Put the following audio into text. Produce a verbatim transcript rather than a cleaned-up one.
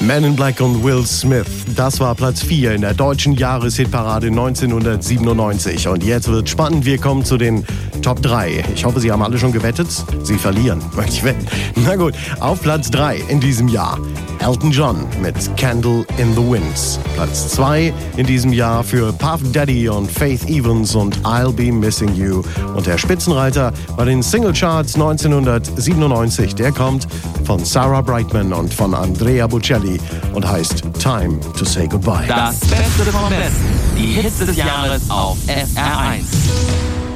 Man in Black und Will Smith, das war Platz vier in der deutschen Jahreshitparade neunzehnhundertsiebenundneunzig. Und jetzt wird spannend, wir kommen zu den Top drei. Ich hoffe, Sie haben alle schon gewettet. Sie verlieren, möchte ich wetten. Na gut, auf Platz drei in diesem Jahr Elton John mit Candle in the Wind. Platz zwei in diesem Jahr für Puff Daddy und Faith Evans und I'll Be Missing You. Und der Spitzenreiter bei den Singlecharts neunzehnhundertsiebenundneunzig, der kommt von Sarah Brightman und von Andrea Bocelli und heißt Time to Say Goodbye. Das Beste vom Besten, die Hits des Jahres auf S R eins.